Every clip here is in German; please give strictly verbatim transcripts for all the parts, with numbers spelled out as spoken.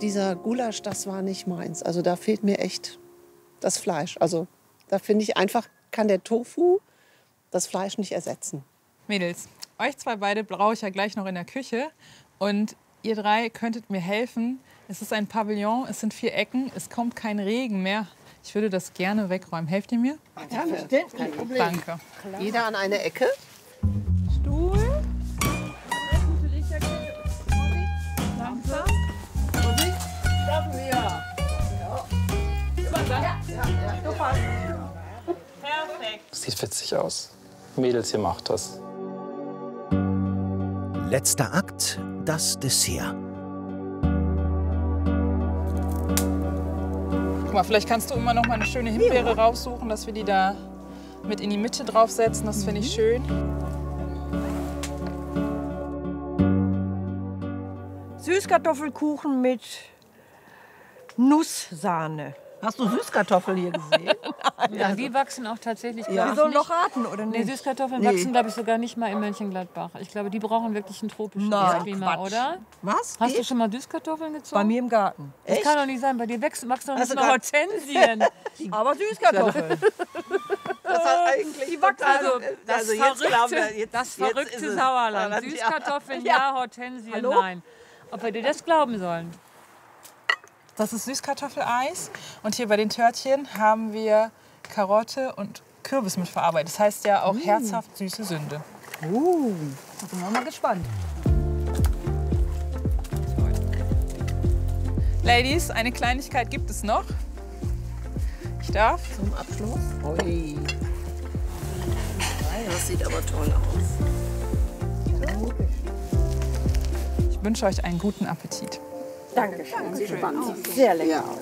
dieser Gulasch, das war nicht meins. Also da fehlt mir echt das Fleisch. Also da finde ich einfach, kann der Tofu das Fleisch nicht ersetzen. Mädels, euch zwei beide brauche ich ja gleich noch in der Küche. Und ihr drei könntet mir helfen. Es ist ein Pavillon, es sind vier Ecken, es kommt kein Regen mehr. Ich würde das gerne wegräumen. Helft ihr mir? Ja, kein Problem. Danke. Jeder an eine Ecke. Stuhl. Langsam. Musik. Schaffen wir. Ja. Ja, ja, ja. Perfekt. Sieht witzig aus. Mädels, ihr macht das. Letzter Akt, das Dessert. Guck mal, vielleicht kannst du immer noch mal eine schöne Himbeere raussuchen, dass wir die da mit in die Mitte draufsetzen. Das finde ich schön. Süßkartoffelkuchen mit Nusssahne. Hast du Süßkartoffeln hier gesehen? Ja, die wachsen auch tatsächlich. Ja. Wir sollen noch raten, oder Nee, nicht? Süßkartoffeln Nee. wachsen, glaube ich, sogar nicht mal in Mönchengladbach. Ich glaube, die brauchen wirklich ein tropisches Nein, Klima, Quatsch. oder? Was? Hast du Geht? schon mal Süßkartoffeln gezogen? Bei mir im Garten. Das kann doch nicht sein, bei dir wächst, wachsen doch nicht du mal gar- Hortensien. Aber Süßkartoffeln. Das hat eigentlich Die wachsen also, das also jetzt verrückte, glauben wir, jetzt- das jetzt verrückte ist es- Sauerland. Ja. Süßkartoffeln ja, Hortensien Hallo? nein. Ob wir dir das glauben sollen? Das ist Süßkartoffeleis. Und hier bei den Törtchen haben wir Karotte und Kürbis mit verarbeitet. Das heißt ja auch herzhaft süße Sünde. Uh, da sind wir mal gespannt. Ladies, eine Kleinigkeit gibt es noch. Ich darf. Zum Abschluss. Ui. Das sieht aber toll aus. Ich wünsche euch einen guten Appetit. Dankeschön. Sieht spannend. Sehr lecker Ja. aus.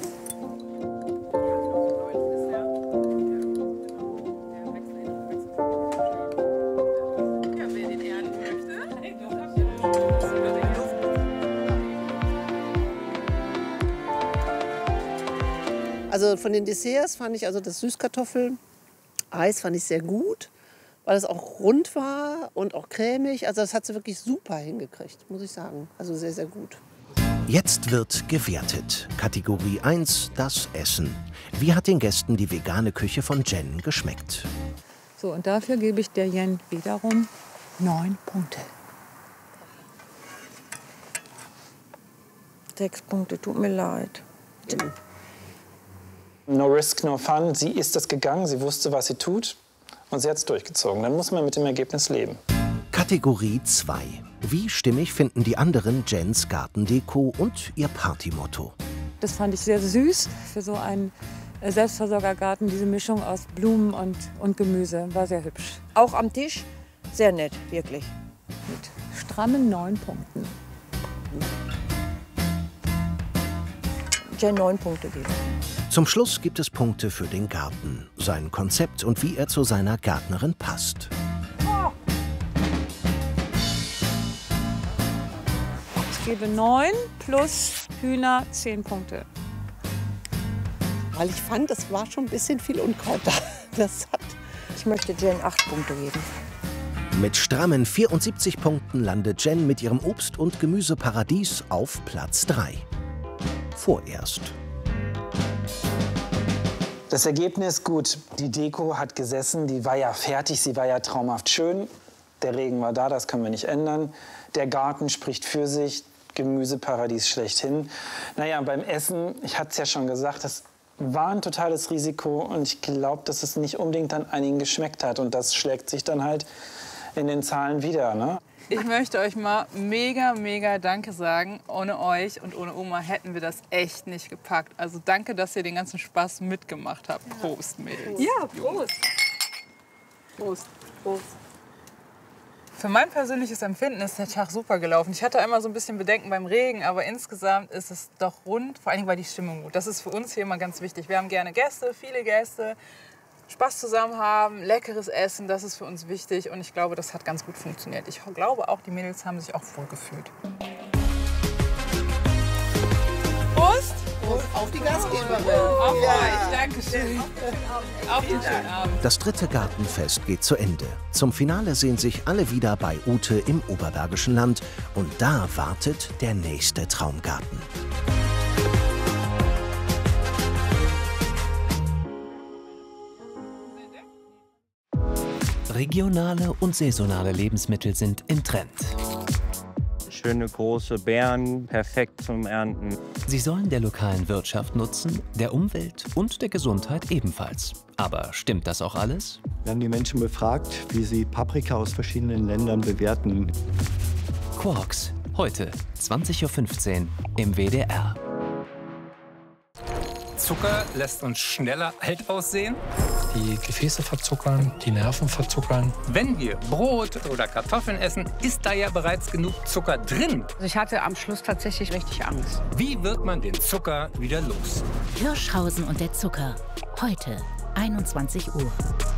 Also von den Desserts fand ich also das Süßkartoffel-Eis fand ich sehr gut, weil es auch rund war und auch cremig. Also das hat sie wirklich super hingekriegt, muss ich sagen. Also sehr, sehr gut. Jetzt wird gewertet. Kategorie eins, das Essen. Wie hat den Gästen die vegane Küche von Jen geschmeckt? So, und dafür gebe ich der Jen wiederum neun Punkte. Sechs Punkte, tut mir leid. No risk, no fun. Sie ist es gegangen, sie wusste, was sie tut und sie hat es durchgezogen. Dann muss man mit dem Ergebnis leben. Kategorie zwei. Wie stimmig finden die anderen Jens Gartendeko und ihr Partymotto? Das fand ich sehr süß für so einen äh, Selbstversorgergarten. Diese Mischung aus Blumen und, und Gemüse war sehr hübsch. Auch am Tisch sehr nett, wirklich. Mit strammen neun Punkten. Jen neun Punkte geben. Zum Schluss gibt es Punkte für den Garten, sein Konzept und wie er zu seiner Gärtnerin passt. Ich gebe neun plus Hühner zehn Punkte. Weil ich fand, es war schon ein bisschen viel Unkraut da. Das hat Ich möchte Jen acht Punkte geben. Mit strammen vierundsiebzig Punkten landet Jen mit ihrem Obst- und Gemüseparadies auf Platz drei. Vorerst. Das Ergebnis, gut, die Deko hat gesessen, die war ja fertig, sie war ja traumhaft schön. Der Regen war da, das können wir nicht ändern. Der Garten spricht für sich, Gemüseparadies schlechthin. Naja, beim Essen, ich hatte es ja schon gesagt, das war ein totales Risiko und ich glaube, dass es nicht unbedingt an einigen geschmeckt hat. Und das schlägt sich dann halt in den Zahlen wieder, ne? Ich möchte euch mal mega, mega Danke sagen. Ohne euch und ohne Oma hätten wir das echt nicht gepackt. Also danke, dass ihr den ganzen Spaß mitgemacht habt. Prost, Mädels. Ja, Prost. Prost. Prost. Für mein persönliches Empfinden ist der Tag super gelaufen. Ich hatte einmal so ein bisschen Bedenken beim Regen, aber insgesamt ist es doch rund. Vor allem war die Stimmung gut. Das ist für uns hier immer ganz wichtig. Wir haben gerne Gäste, viele Gäste. Spaß zusammen haben, leckeres Essen, das ist für uns wichtig. Und ich glaube, das hat ganz gut funktioniert. Ich glaube auch, die Mädels haben sich auch wohl gefühlt. Prost! Prost auf die Gastgeberin. Auf euch, Dankeschön. Auf den schönen Abend. Das dritte Gartenfest geht zu Ende. Zum Finale sehen sich alle wieder bei Ute im Oberbergischen Land. Und da wartet der nächste Traumgarten. Regionale und saisonale Lebensmittel sind im Trend. Schöne große Beeren, perfekt zum Ernten. Sie sollen der lokalen Wirtschaft nutzen, der Umwelt und der Gesundheit ebenfalls. Aber stimmt das auch alles? Wir haben die Menschen befragt, wie sie Paprika aus verschiedenen Ländern bewerten. Quarks, heute zwanzig Uhr fünfzehn im W D R. Zucker lässt uns schneller alt aussehen. Die Gefäße verzuckern, die Nerven verzuckern. Wenn wir Brot oder Kartoffeln essen, ist da ja bereits genug Zucker drin. Also ich hatte am Schluss tatsächlich richtig Angst. Wie wird man den Zucker wieder los? Hirschhausen und der Zucker. Heute, einundzwanzig Uhr.